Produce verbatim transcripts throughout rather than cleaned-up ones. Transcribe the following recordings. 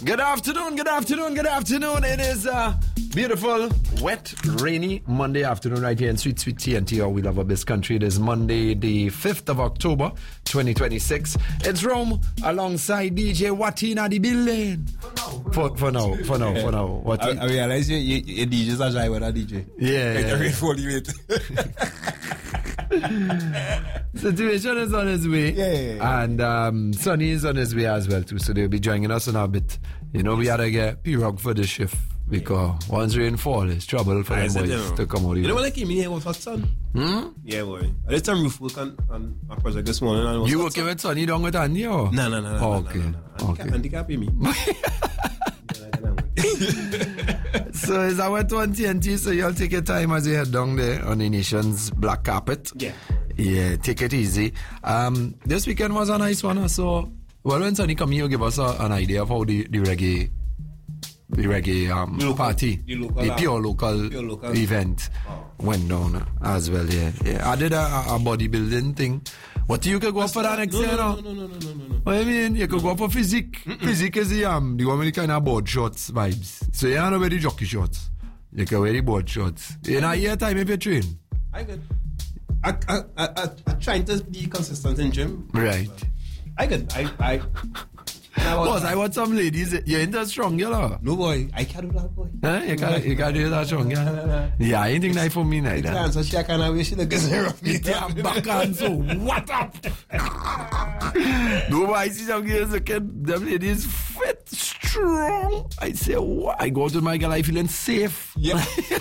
Good afternoon, good afternoon, good afternoon. It is a beautiful, wet, rainy Monday afternoon right here in sweet, sweet T N T, or we love our best country. It is Monday, the fifth of October, twenty twenty-six. It's Rome alongside D J Watina the building. For, for now, for now, for now. What I, I realize you, you, you D Js are shy with a D J. Yeah. Like yeah. a for you Situation is on his way. Yeah, yeah, yeah. And um, Sonny is on his way as well too. So they'll be joining us in a bit. You know, we had to get P-Rock for the shift because yeah. once rain fall, it's trouble for them boys you know. to come out. You know what I came in here was hot sun? Hmm? Yeah, boy. I did some roof work on, on a project this morning. And you working with Sonny down with Andy or? No, no, no, no. Oh, okay. No, no, no. Okay. Andy can't pay me. So it's our twenty N T, so you'll take your time as you head down there on the nation's black carpet. Yeah. Yeah, take it easy. Um, this weekend was a nice one. So, well, when Sonny come here, you give us a, an idea of how the, the reggae, the reggae um, the local, party, the, local the pure local, pure local event oh. went down as well. Yeah, yeah. I did a, a bodybuilding thing. What you could go up for that next no, year? No, no, no, no, no, no, no. What I mean, you could go up for physique. Mm-mm. Physique is the um, the one with the kind of board shorts vibes. So you don't wear the jockey shorts. You can wear the board shorts. In a year time if you train. I good. I I I I, I trying to be consistent in gym. Right. I good. I I. Boss, I want some ladies. You're into strong, you know? No, boy. I can't do that, boy. Huh? You can't, you can't do that strong, yeah? No, no, no. Yeah, I ain't think that for me neither. Yeah, so she can't wish she look at me. Yeah, back on, so what up? No, I see some girls again. Them ladies fit, strong. I say, what? I go to my girl, I feeling safe. Yeah.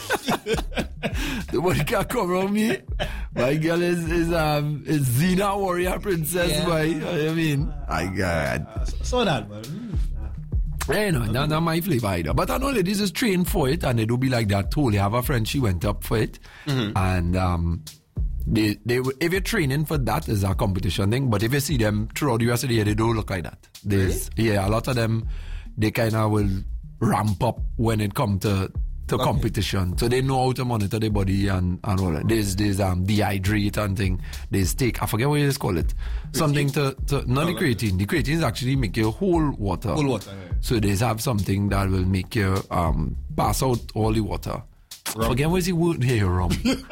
Nobody can come around me. My girl is, is, um, is Xena Warrior Princess, yeah. Boy. You know what I mean? I got. Uh, so that, but. I know, not, not my flavor either. But I know ladies is trained for it and they do be like that too. They have a friend, she went up for it. Mm-hmm. And um, they, they, if you're training for that, is a competition thing. But if you see them throughout the rest of the year, they don't look like that. There's, really? Yeah, a lot of them, they kind of will ramp up when it comes to, to okay. competition. So they know how to monitor their body and, and all that. There's, there's um, dehydrate and thing. There's take, I forget what you just call it. Creatine? Something to, to not oh, the creatine. The creatine is actually make you whole water. Whole water, yeah. So they have something that will make you um, pass out all the water. Rum. Forget what's the word here, rum.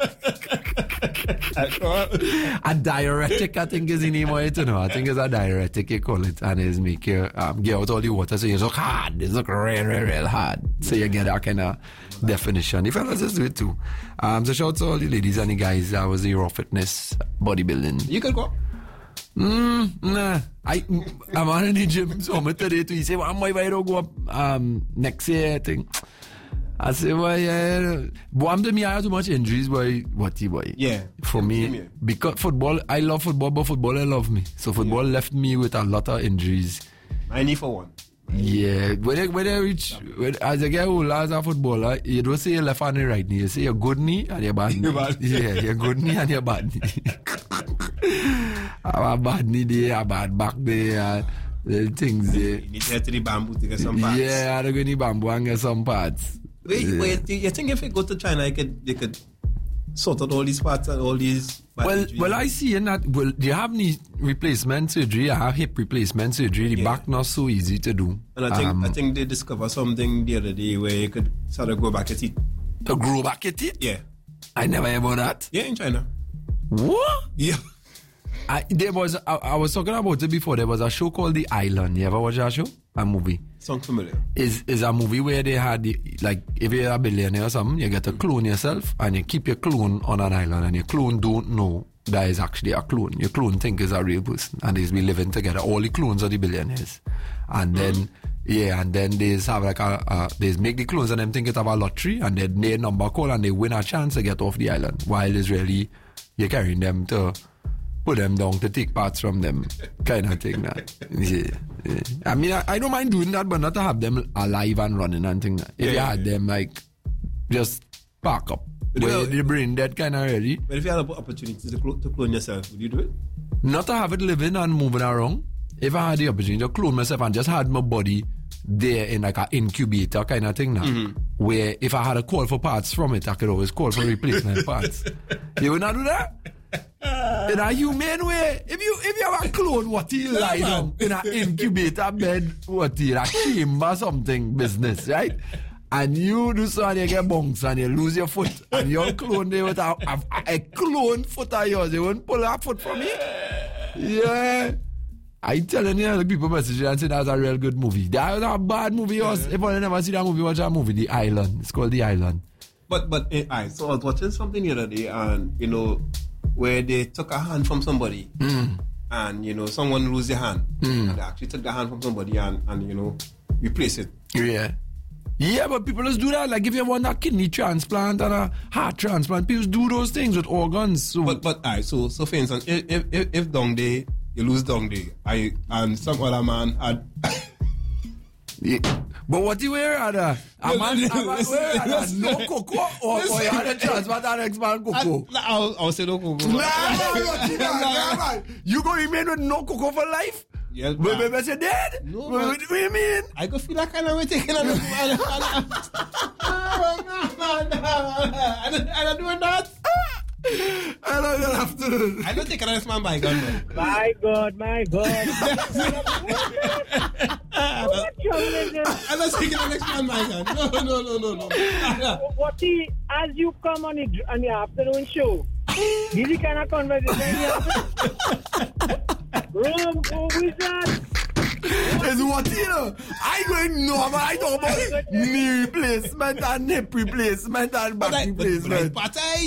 A diuretic, I think is the name of it, you know. I think it's a diuretic, you call it. And it's make you um, get out all the water. So you look hard. It's look real, real, real hard. So you get that kind of definition. The fellas just do it too. Um, so shout out to all the ladies and the guys that was the raw fitness bodybuilding. You could go. Mm, nah. I, I'm on in the gym, so I'm today to say, well, why I don't go up um, next year, I think. I say, well, yeah. But I'm doing me, I have too much injuries, boy. What, boy? Yeah. For yeah, me, yeah. because football, I love football, but football, I love me. So football yeah. left me with a lot of injuries. I need for one. Yeah, when I, when I reach, when, as a guy who loves a footballer, you don't say your left hand and right knee, you say your good knee and your bad knee. Your bad. Yeah, your good knee and your bad knee. I have a bad knee there, a bad back there, uh, the things there. You need to head to the bamboo to get some parts. Yeah, I have to go to the bamboo and get some parts. Wait, yeah. wait, you think if you go to China, you could, you could sort out all these parts and all these... Well, injuries? well, I see in that, well, do you have knee replacement surgery? I have hip replacement surgery. The yeah. back not so easy to do. And I think um, I think they discovered something the other day where you could sort of grow back your teeth. To grow back your teeth? Yeah. I never heard about that. Yeah, in China. What? Yeah. I, there was, I, I was talking about it before. There was a show called The Island. You ever watch that show? A movie. Sounds familiar. Is is a movie where they had the, like, if you're a billionaire or something, you get to clone yourself and you keep your clone on an island and your clone don't know that is actually a clone. Your clone think is a real person and they's be living together. All the clones are the billionaires. And then, mm. yeah, and then they have like a, a they make the clones and them think it have a lottery and then their number call and they win a chance to get off the island. While it's really, you're carrying them to put them down to take parts from them, kind of thing. That. Yeah, yeah. I mean, I, I don't mind doing that, but not to have them alive and running and thing. That. If yeah, you had yeah. them, like, just park up. Where the brain dead kind of ready. But if you had an opportunity to, cl- to clone yourself, would you do it? Not to have it living and moving around. If I had the opportunity to clone myself and just had my body there in like an incubator kind of thing now, mm-hmm. where if I had a call for parts from it, I could always call for replacement parts. You would not do that? In a humane way, if you if you have a clone, what he lie down in an incubator bed, what he a chamber something business, right? And you do so and you get bunks and you lose your foot, and your clone they would have a, a clone foot of yours, they won't pull a foot from you. Yeah. I telling you, the people message and say that's a real good movie. That was a bad movie. Yeah. If you never see that movie, watch that movie, The Island. It's called The Island. But but eh, I so I was watching something the other day, and you know, where they took a hand from somebody, Mm. and you know, someone lose their hand, Mm. and they actually took the hand from somebody and and you know, replace it. Yeah. Yeah, but people just do that. Like if you want a kidney transplant and a heart transplant, people do those things with organs. So. But but I so so for instance, if if if, if down day you lose down day, I and some other man had. Yeah. But what you wear at a, a man, a man wear at a no cocoa or, or you had a transplant and expand cocoa? I, I'll, I'll say no cocoa. Nah, nah, nah, nah, you gonna remain with no cocoa for life? Yes, but baby, you're dead? No, what, what do you mean? I could feel that kind of way taking on the I don't I don't do that. I don't have to. I don't take another man by gun. My God, my God. What trouble is this? I'm not taking the next man by gun. No, no, no, no, no. What he, as you come on the, on the afternoon show, this is the kind of conversation you have. Rome, who is that? It's what you know. I don't know, but I talk about knee replacement and hip replacement and back replacement. But I,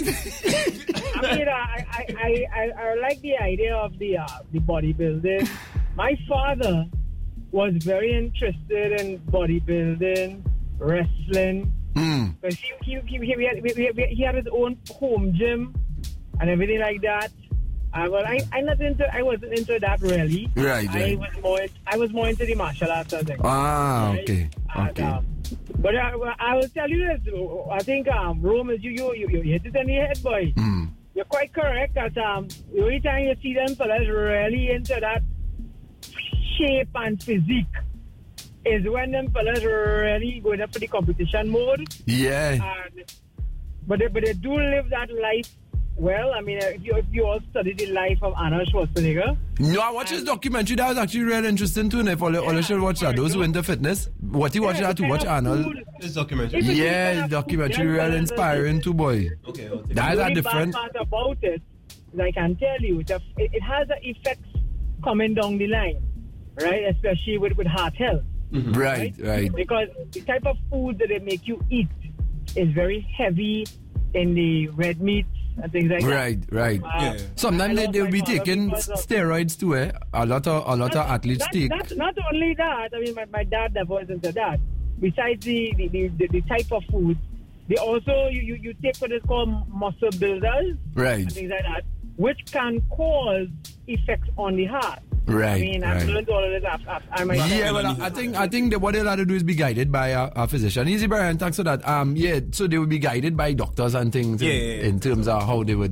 I mean, I, I, I, I, I like the idea of the uh, the bodybuilding. My father was very interested in bodybuilding, wrestling. Mm. Because he, he, he, he, had, he, he had his own home gym and everything like that. Uh, well, I, I not into, I wasn't into that really. Right, I right. was more, I was more into the martial arts thing. Ah, right? okay, And, okay. Um, but I, I will tell you this. I think um, Rome is you, you, you, you hit it on the head, boy. Mm. You're quite correct that um, the only time you see them fellas really into that shape and physique is when them fellas really going up for the competition mode. Yeah. And, but they, but they do live that life well. I mean, if you, if you all study the life of Arnold Schwarzenegger. No, I watched his documentary. That was actually really interesting too. And if all, all you should watch that, those who into fitness, what you watch Yeah, that to the watch kind of Arnold. food- this documentary. If it's the Yeah, kind his of documentary food, really then inspiring too, boy. Okay, I'll take That is The a only different. bad part about it is I can tell you, it, it has an effects coming down the line, right? Especially with, with heart health. Right, right. Because the type of food that they make you eat is very heavy in the red meats and things like Right, right. that. Uh, Yeah. Sometimes I they, love they'll my be father taking because of- steroids too, eh? A lot of, a lot of athletes Not- take. Not, not only that, I mean, my, my dad never was into that. Besides the, the, the, the, the type of food, they also, you, you, you take what is called muscle builders Right, and things like that, which can cause effects on the heart. right, I mean, I've right. learned all of this after, after I myself. Yeah, well, I, I think I think that what they'll have to do is be guided by a, a physician. Easy, Brian. Thanks for that. Um, yeah, so they will be guided by doctors and things Yeah, in, yeah, yeah. in terms of how they would